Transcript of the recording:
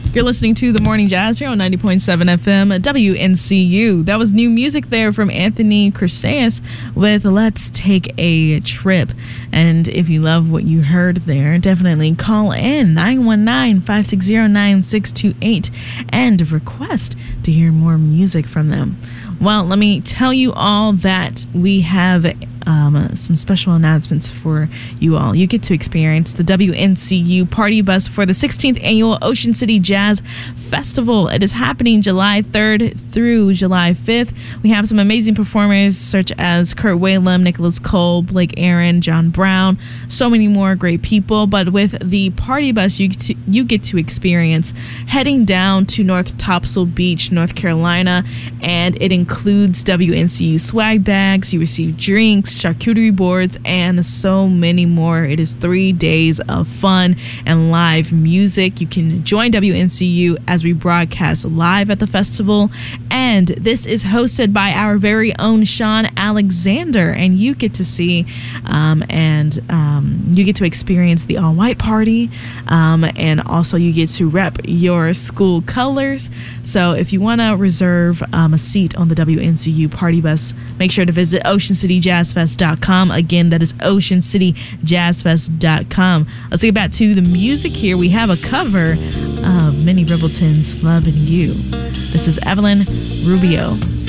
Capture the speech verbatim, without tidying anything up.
You're listening to The Morning Jazz here on ninety point seven F M W N C U. That was new music there from Anthony Chrysaeus with Let's Take a Trip. And if you love what you heard there, definitely call in nine one nine, five six zero, nine six two eight and request to hear more music from them. Well, let me tell you all that we have um, some special announcements for you all. You get to experience the W N C U party bus for the sixteenth Annual Ocean City Jazz Festival. It is happening July third through July fifth. We have some amazing performers such as Kurt Whalum, Nicholas Cole, Blake Aaron, John Brown, so many more great people. But with the party bus, you get to, you get to experience heading down to North Topsail Beach, North Carolina, and it includes W N C U swag bags. You receive drinks, charcuterie boards, and so many more. It is three days of fun and live music. You can join W N C U as we broadcast live at the festival, and this is hosted by our very own Sean Alexander, and you get to see um, and um, you get to experience the all-white party, um, and also you get to rep your school colors. So if you want to reserve um, a seat on the W N C U party bus, make sure to visit ocean city jazz fest dot com. Again, that is ocean city jazz fest dot com. Let's get back to the music here. We have a cover of Minnie Riperton's Lovin' You. This is Evelyn Rubio.